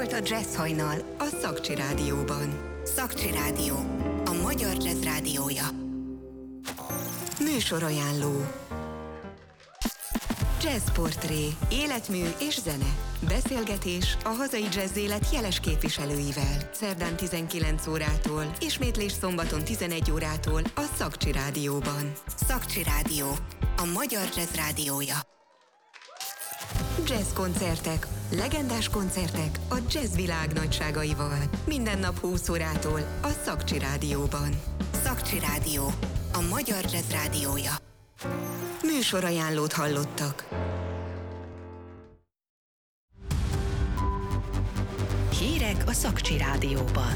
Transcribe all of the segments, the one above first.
Elindult a Jazz Hajnal a Szakcsi Rádióban. Szakcsi Rádió, a magyar jazz rádiója. Műsorajánló. Jazzportré, életmű és zene. Beszélgetés a hazai jazz élet jeles képviselőivel. Szerdán 19 órától, ismétlés szombaton 11 órától a Szakcsi Rádióban. Szakcsi Rádió, a magyar jazz rádiója. Jazz koncertek, legendás koncertek a jazz világ nagyságaival. Minden nap 20 órától a Szakcsi Rádióban. Szakcsi Rádió, a magyar jazz rádiója. Műsorajánlót hallottak. Hírek a Szakcsi Rádióban.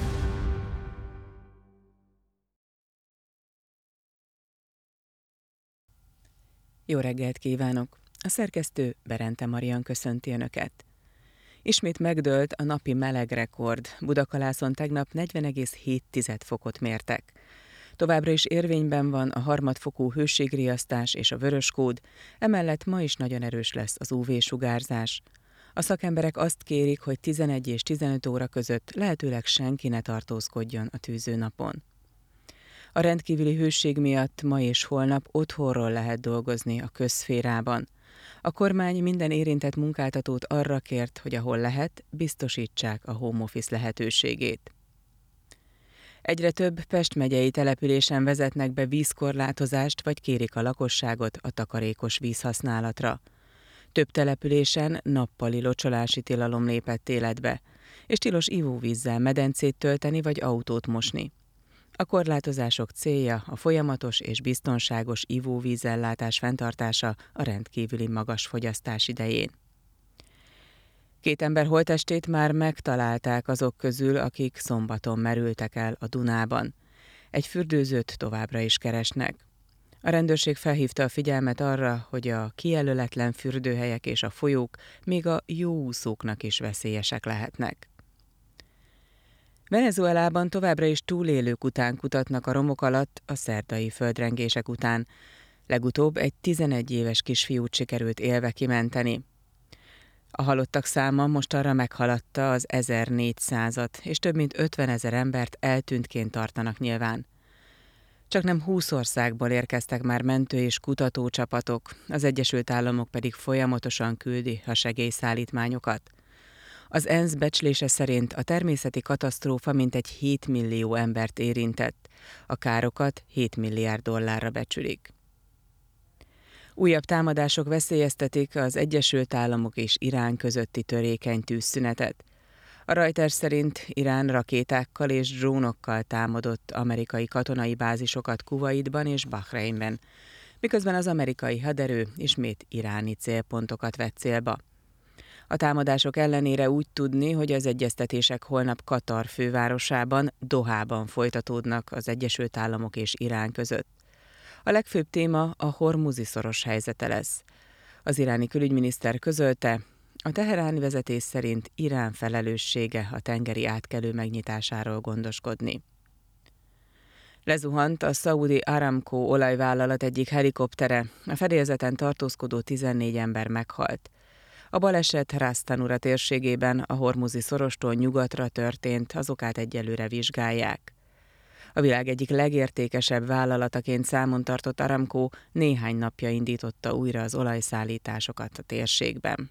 Jó reggelt kívánok! A szerkesztő Berente Marian köszönti Önöket. Ismét megdőlt a napi melegrekord. Budakalászon tegnap 40,7 fokot mértek. Továbbra is érvényben van a harmadfokú hőségriasztás és a vöröskód, emellett ma is nagyon erős lesz az UV-sugárzás. A szakemberek azt kérik, hogy 11 és 15 óra között lehetőleg senki ne tartózkodjon a tűzőnapon. A rendkívüli hőség miatt ma és holnap otthonról lehet dolgozni a közszférában. A kormány minden érintett munkáltatót arra kért, hogy ahol lehet, biztosítsák a home office lehetőségét. Egyre több Pest megyei településen vezetnek be vízkorlátozást, vagy kérik a lakosságot a takarékos vízhasználatra. Több településen nappali locsolási tilalom lépett életbe, és tilos ivóvízzel medencét tölteni vagy autót mosni. A korlátozások célja a folyamatos és biztonságos ivóvízellátás fenntartása a rendkívüli magas fogyasztás idején. 2 ember holttestét már megtalálták azok közül, akik szombaton merültek el a Dunában. Egy fürdőzőt továbbra is keresnek. A rendőrség felhívta a figyelmet arra, hogy a kijelöletlen fürdőhelyek és a folyók még a jó úszóknak is veszélyesek lehetnek. Venezuelában továbbra is túlélők után kutatnak a romok alatt a szerdai földrengések után. Legutóbb egy 11 éves kisfiút sikerült élve kimenteni. A halottak száma mostanra meghaladta az 1400-at, és több mint 50 000 embert eltűntként tartanak nyilván. Csaknem 20 országból érkeztek már mentő- és kutatócsapatok, az Egyesült Államok pedig folyamatosan küldi a segélyszállítmányokat. Az ENSZ becslése szerint a természeti katasztrófa mintegy 7 millió embert érintett, a károkat 7 milliárd dollárra becsülik. Újabb támadások veszélyeztetik az Egyesült Államok és Irán közötti törékeny tűzszünetet. A Reuters szerint Irán rakétákkal és drónokkal támadott amerikai katonai bázisokat Kuwaitban és Bahreinben, miközben az amerikai haderő ismét iráni célpontokat vett célba. A támadások ellenére úgy tudni, hogy az egyeztetések holnap Katar fővárosában, Dohában folytatódnak az Egyesült Államok és Irán között. A legfőbb téma a Hormuzi-szoros helyzete lesz. Az iráni külügyminiszter közölte, a teheráni vezetés szerint Irán felelőssége a tengeri átkelő megnyitásáról gondoskodni. Lezuhant a Saudi Aramco olajvállalat egyik helikoptere, a fedélzeten tartózkodó 14 ember meghalt. A baleset Ras Tanura térségében a Hormuzi-szorostól nyugatra történt, az okát egyelőre vizsgálják. A világ egyik legértékesebb vállalataként számon tartott Aramco néhány napja indította újra az olajszállításokat a térségben.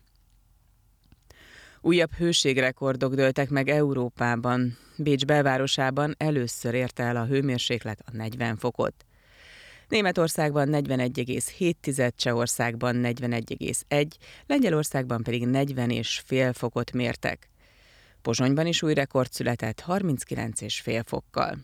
Újabb hőségrekordok dőltek meg Európában. Bécs belvárosában először érte el a hőmérséklet a 40 fokot. Németországban 41,7, Csehországban 41,1, Lengyelországban pedig 40,5 fokot mértek. Pozsonyban is új rekord született 39,5 fokkal.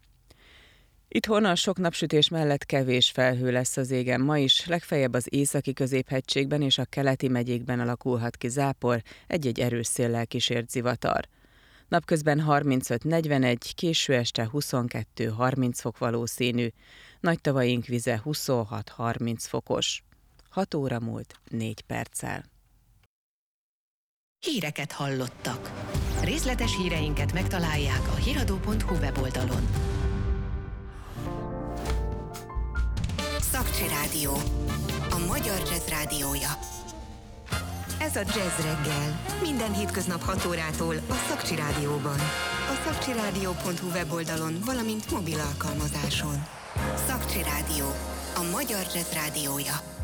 Itthon a sok napsütés mellett kevés felhő lesz az égen ma is, legfeljebb az északi középhegységben és a keleti megyékben alakulhat ki zápor, egy-egy erős széllel kísért zivatar. Napközben 35-41, késő este 22-30 fok valószínű, nagy tavaink vize 26-30 fokos. 6 óra múlt 4 perccel. Híreket hallottak. Részletes híreinket megtalálják a hiradó.hu weboldalon. Szakcsi Rádió, a magyar jazz rádiója. Ez a Jazz Reggel. Minden hétköznap 6 órától a Szakcsi Rádióban. A szakcsiradio.hu weboldalon, valamint mobil alkalmazáson. Szakcsi Rádió. A magyar jazz rádiója.